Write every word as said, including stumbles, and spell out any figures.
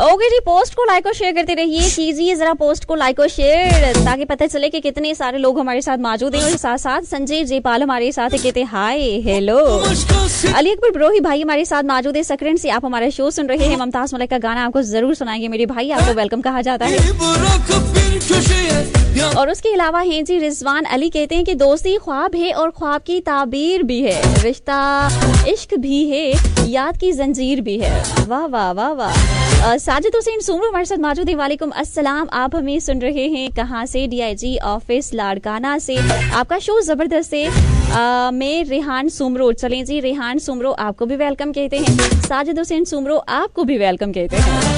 Okay जी, post को like और share करते रहिए, कीजिए जरा पोस्ट को लाइक और शेयर, ताकि पता चले कि कितने सारे लोग हमारे साथ मौजूद हैं। और साथ साथ संजय जयपाल हमारे साथ कहते हाय हेलो। अली अकबर ब्रोही भाई हमारे साथ मौजूद है सकरन से, आप हमारा शो सुन रहे हैं। मुमताज मलिक का गाना आपको जरूर सुनाएंगे मेरे भाई, आपको वेलकम कहा जाता है। और उसके अलावा हैं जी रिजवान अली, कहते हैं कि दोस्ती ख्वाब है और ख्वाब की ताबीर भी है, रिश्ता इश्क भी है, याद की जंजीर भी है। वाह वाह वाह वाह। साजिद हुसैन सुमरो हमारे साथ मौजूद है, वालेकुम अस्सलाम। आप हमें सुन रहे हैं कहाँ से? डीआईजी ऑफिस लाड़काना से। आपका शो जबरदस्त है। मैं रेहान सुमरो, चलें जी रेहान सुमरो आपको भी वेलकम कहते हैं। साजिद हुसैन सुमरो आपको भी वेलकम कहते हैं।